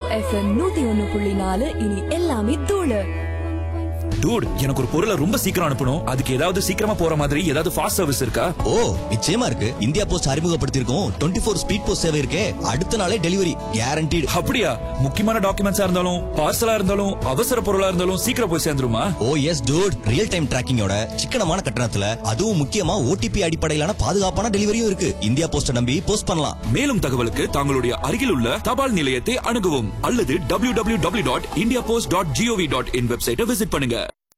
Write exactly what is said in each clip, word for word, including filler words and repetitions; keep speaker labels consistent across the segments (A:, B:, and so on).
A: FM நூத்தி ஒன்னு புள்ளி நாலு இனி எல்லாமே தூளு.
B: டூட், எனக்கு ஒரு பொருளை ரொம்ப சீக்கிரம் அனுப்பணும். அதுக்கு ஏதாவது சீக்கிரமா போற மாதிரி ஏதாவது ஃபாஸ்ட் சர்வீஸ் இருக்கா?
C: ஓ, நிச்சயமா இருக்கு. India post அறிமுகப்படுத்தியிருக்கோம் twenty four speed post சேவை இருக்கே. அடுத்த நாளே டெலிவரி கேரண்டீடு.
B: அப்படியா? முக்கியமான டாக்குமெண்ட்ஸா இருந்தாலும் பார்சலா இருந்தாலும் அவசர பொருளா இருந்தாலும் சீக்கிரம் போய் சேர்ந்துருமா?
C: ஓ எஸ் டூட், ரியல் டைம் டிராக்கிங்கோட சிக்கனமான கட்டணத்துல அதுவும் முக்கியமா ஓடிபி அடிப்படையிலான பாதுகாப்பான டெலிவரியும் இருக்கு. இந்தியா போஸ்ட் நம்பி போஸ்ட் பண்ணலாம்.
B: மேலும் தகவலுக்கு தங்களுடைய அருகில் உள்ள தபால் நிலையத்தை அணுகவும் அல்லது W W W dot India post dot gov dot in வெப்சைட்டை விசிட் பண்ணுங்க.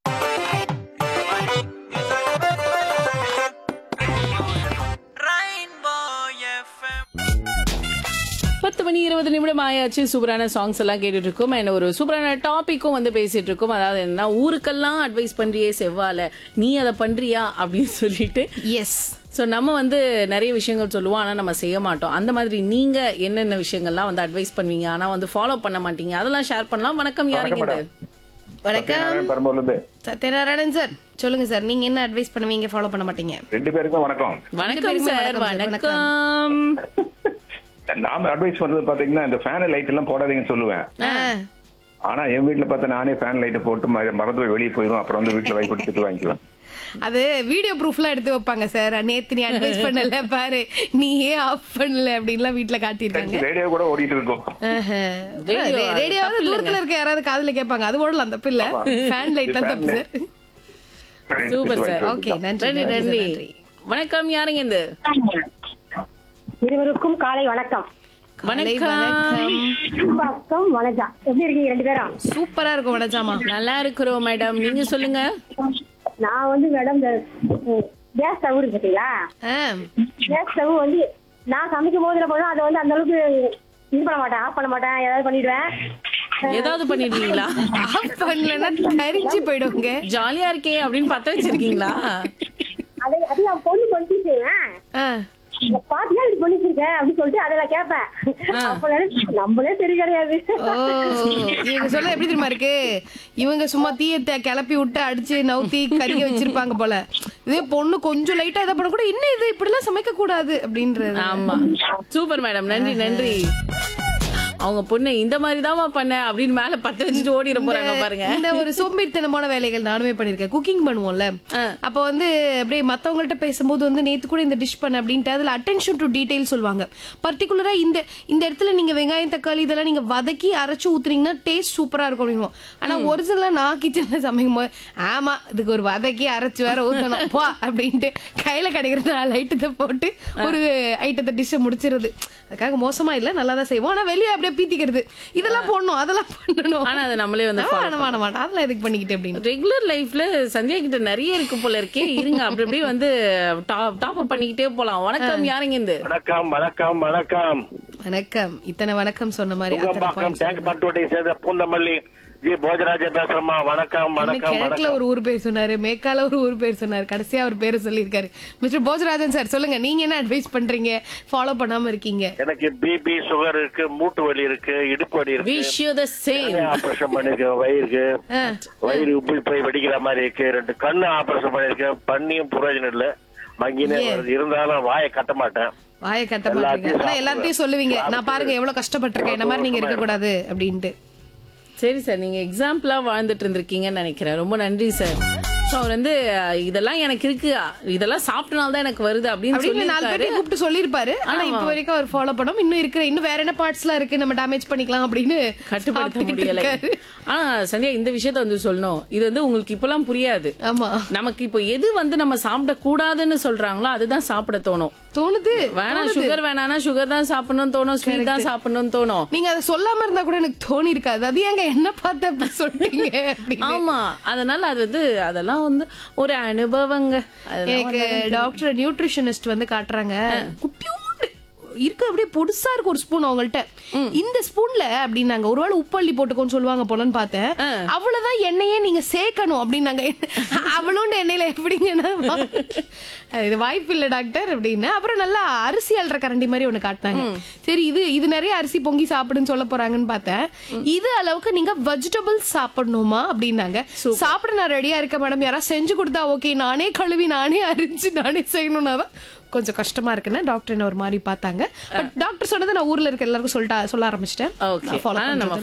D: பத்து மணி இருபது நிமிடம் ஆயாச்சு. சூப்பரான சாங்ஸ் எல்லாம் கேட்டுட்டு இருக்கோம். என்ன ஒரு சூப்பரான டாபிக்கும் வந்து பேசிட்டு இருக்கோம். அதாவது என்ன, ஊருக்கெல்லாம் அட்வைஸ் பண்றியே செவ்வால, நீ அதை பண்றியா அப்படின்னு சொல்லிட்டு. எஸ், ஸோ நம்ம வந்து நிறைய விஷயங்கள் சொல்லுவோம், ஆனால் நம்ம செய்ய மாட்டோம். அந்த மாதிரி நீங்க என்னென்ன விஷயங்கள்லாம் வந்து அட்வைஸ் பண்ணுவீங்க ஆனா வந்து ஃபாலோ பண்ண மாட்டீங்க, அதெல்லாம் ஷேர் பண்ணலாம். வணக்கம், யாருங்க இது?
E: வணக்கம்
F: சத்யநாராயணன் சார், சொல்லுங்க சார். நீங்க என்ன அட்வைஸ் பண்ணுவீங்க, ஃபாலோ பண்ண மாட்டீங்க?
E: ரெண்டு பேருக்கும் வணக்கம்.
D: வணக்கம் சார். வணக்கம்.
E: நாம அட்வைஸ் பண்றது பாத்தீங்கன்னா இந்த ஃபேன் லைட் எல்லாம் போடாதீங்கன்னு சொல்லுவேன். ஆனா என் வீட்டுல பார்த்தா நானே ஃபேன் லைட் போட்டு மறந்து போய் வெளியே போயிடும். அப்புறம் வந்து வீட்டுல வை கொடுத்துட்டு வாங்கிக்குவேன்.
F: அது வீடியோ ப்ரூஃப் எல்லாம் எடுத்து வைப்பாங்க சார். நேத்து நீ அட்வைஸ் பண்ணல பாரு, நீ ஏன் ஆஃப் பண்ணல அப்படின்லாம் வீட்டுல காட்டிருக்காங்க.
E: ரேடியோ கூட ஓடிட்டு இருக்கும்.
F: ரேடியோ தூரத்துல இருக்க யாராவது காதுல கேட்பாங்க, அது ஓடலாம், தப்பு இல்ல. ஃபேன் லைட் தான் தப்பு சார்.
D: Super sir.
F: ஓகே, நன்றி நன்றி.
D: வணக்கம், யாருங்க இது?
G: இருவருக்கும் காலை வணக்கம்.
D: வணக்கம்.
G: வணக்கம் வணக்கம். எப்படி இருக்கீங்க ரெண்டு பேரும்?
F: சூப்பரா இருக்கும் வணக்கமா.
D: நல்லா இருக்கிறோம் மேடம், நீங்க சொல்லுங்க.
G: நான் வந்து மேடம் இந்த கேஸ் ஸ்டவ் இருக்கு பாத்தீங்களா, கேஸ் ஸ்டவ் வந்து நான் சமைக்கும் போதுல போதும் அதை வந்து அந்த அளவுக்கு இது பண்ண மாட்டேன், ஆஃப் பண்ண மாட்டேன், ஏதாவது பண்ணிடுவேன்.
D: ஏதாவது பண்ணிடுவீங்களா?
F: ஆஃப் பண்ணலன்னா தெரிஞ்சு போயிடுங்க.
D: ஜாலியா இருக்கே அப்படின்னு பத்த வச்சிருக்கீங்களா?
G: அதை அது நான் பொண்ணு பண்ணிட்டேன், பாத்தியா இது பண்ணிருக்கேன் அப்படின்னு சொல்லிட்டு அதை நான் கேட்பேன். அப்ப நம்மளே சரி கிடையாது.
F: நீங்க சொல்ல எப்படி தெரியுமா இருக்கு, இவங்க சும்மா தீயத்தை கிளப்பி விட்டு அடிச்சு நவுத்தி கறிய வச்சிருப்பாங்க போல. இதே பொண்ணு கொஞ்சம் லைட்டா இதை பண்ண கூட, இன்னும் இது இப்படி எல்லாம் சமைக்க கூடாது அப்படின்றது.
D: ஆமா, சூப்பர் மேடம், நன்றி நன்றி. அவங்க பொண்ணு இந்த மாதிரி தான் பண்ண அப்படின்னு மேல பத்த வச்சுட்டு ஓடிட போறாங்க பாருங்க.
F: இந்த ஒரு சோம்பேறித்தனமான வேலைகள் நானுமே பண்ணிருக்கேன். குக்கிங் பண்ணுவோம்ல, அப்ப வந்து அப்படியே மத்தவங்கள்ட்ட பேசும்போது வந்து நேத்து கூட இந்த டிஷ் பண்ண அப்படின்ட்டு அதுல அட்டென்ஷன் டு டீடைல் சொல்லுவாங்க. பர்டிகுலரா இந்த இந்த இடத்துல நீங்க வெங்காயம் தக்காளி இதெல்லாம் நீங்க வதக்கி அரைச்சு ஊத்துறீங்கன்னா டேஸ்ட் சூப்பரா இருக்கும் அப்படின்வோம். ஆனா ஒரிஜினலா நான் கிச்சன்ல சமைக்கும் போது, ஆமா இதுக்கு ஒரு வதக்கி அரைச்சு வேற ஊத்தணும் போ அப்படின்ட்டு கையில கிடைக்கிறது நாலு ஐட்டத்தை போட்டு ஒரு ஐட்டத்தை டிஷ்ஷை முடிச்சிருது. அதுக்காக மோசமா இல்ல, நல்லா தான் செய்வோம். ஆனா வெளியே அப்படியே பீத்திக்கிறது, இதெல்லாம் போடணும் அதெல்லாம் பண்ணணும்,
D: ஆனா அதை நம்மளே வந்து
F: அதெல்லாம் எதுக்கு பண்ணிக்கிட்டு அப்படின்னு.
D: ரெகுலர் லைஃப்ல சந்தியா கிட்ட நிறைய இருக்கு போல இருக்கே. இருங்க அப்படி அப்படியே வந்து டாப் அப் பண்ணிக்கிட்டே போலாம். வணக்கம், யாருங்க இந்த?
H: வணக்கம் வணக்கம் வணக்கம்
F: வணக்கம். இத்தனை வணக்கம் சொன்ன மாதிரி
H: பூந்தமல்லி ஜி போஜராஜ பேசுறமா. வணக்கம் வணக்கம்.
F: கிழக்குல ஒரு ஊர் பேர் சொன்னாரு, மேற்கால ஒரு ஊர் பேர் சொன்னாரு, கடைசியா ஒரு பேரு சொல்லிருக்காரு. மிஸ்டர் போஜராஜன் சார், சொல்லுங்க நீங்க என்ன அட்வைஸ் பண்றீங்க, ஃபாலோ பண்ணாம இருக்கீங்க?
H: எனக்கு பிபி சுகர் இருக்கு, மூட்டு வலி இருக்கு, இடுப்பு வலி இருக்கு.
D: Wish you the same.
H: Operation பண்ணிருக்கேன், வயிறுக்கு வயிறு உப்பி போய் வெடிக்கிற மாதிரி இருக்கு. ரெண்டு கண்ணு ஆபரேஷன் பண்ணிருக்கேன், பண்ணியும் பிரயோஜனம் இல்ல, மங்கினே இருந்தாலும் வாயை கட்ட மாட்டேன்.
F: வாயை கட்ட மாட்டீங்க, எல்லாத்தையும் சொல்லுவீங்க. நான் பாருங்க எவ்வளவு கஷ்டப்பட்டிருக்கேன், இந்த மாதிரி நீங்க இருக்க கூடாது அப்படின்ட்டு.
D: சரி சார், நீங்க எக்ஸாம்பிளா வாழ்ந்துட்டு இருந்திருக்கீங்கன்னு நினைக்கிறேன். ரொம்ப நன்றி சார். அவர் வந்து இதெல்லாம் எனக்கு இருக்கு, இதெல்லாம் சாப்பிட்டனால தான் எனக்கு வருது அப்படின்னு சொல்லி நாலு பேர் கூப்பிட்டு
F: சொல்லிருப்பாரு. ஆனா இப்ப வரைக்கும் அவர் ஃபாலோ பண்ணோம். இன்னும் இருக்கிற இன்னும் வேற என்ன பார்ட்ஸ் எல்லாம் இருக்கு நம்ம டேமேஜ் பண்ணிக்கலாம் அப்படின்னு
D: கட்டுப்படுத்த முடியல. ஆனா சந்தியா இந்த விஷயத்த வந்து சொல்லணும், இது வந்து உங்களுக்கு இப்பெல்லாம் புரியாது.
F: ஆமா,
D: நமக்கு இப்போ எது வந்து நம்ம சாப்பிட கூடாதுன்னு சொல்றாங்களோ அதுதான் சாப்பிட தோணும்
F: தோணுது.
D: வேணாம் சுகர் வேணானா சுகர் தான் சாப்பிடணும்னு தோணும், ஸ்வீட் தான் சாப்பிடணும்னு தோணும்.
F: நீங்க அதை சொல்லாம இருந்தா கூட எனக்கு தோணி இருக்காது. அது ஏங்க என்ன பார்த்து அப்படி சொல்றீங்க?
D: ஆமா, அதனால அது வந்து அதெல்லாம் வந்து ஒரு அனுபவங்க.
F: எனக்கு டாக்டர் நியூட்ரிஷனிஸ்ட் வந்து காட்டுறாங்க, குட்டியோண்டு இருக்கு அப்படியே பொடுசா இருக்கு ஒரு ஸ்பூன் அவங்கள்ட்ட. இந்த ஸ்பூன்ல அப்படின்னாங்க ஒருவேளை உப்பள்ளி போட்டுக்கோன்னு சொல்லுவாங்க போலன்னு பார்த்தேன். அவ்வளவுதான் எண்ணெயே நீங்க சேர்க்கணும் அப்படின்னாங்க. அவ்வளோண்டு எண்ணெயில எப்படிங்கன்னா இது வாய்ப்பு இல்ல டாக்டர் அப்படின்னு. அப்புறம் நல்லா அரிசி அல்ற கரண்டி மாதிரி ஒண்ணு காட்டினாங்க. சரி இது இது நிறைய அரிசி பொங்கி சாப்பிடுன்னு சொல்ல போறாங்கன்னு பார்த்தேன். இது அளவுக்கு நீங்க வெஜிடபிள்ஸ் சாப்பிடணுமா அப்படின்னாங்க. சாப்பிட நான் ரெடியா இருக்கேன் மேடம், யாராவது செஞ்சு கொடுத்தா ஓகே, நானே கழுவி நானே அரிஞ்சு நானே செய்யணும்னா தான் கொஞ்சம் கஷ்டமா இருக்குன்னு டாக்டர் என்ன ஒரு மாதிரி பார்த்தாங்க. டாக்டர் சொன்னதை நான் ஊர்ல இருக்க எல்லாருக்கும் சொல்லிட்டா சொல்ல ஆரம்பிச்சிட்டேன்.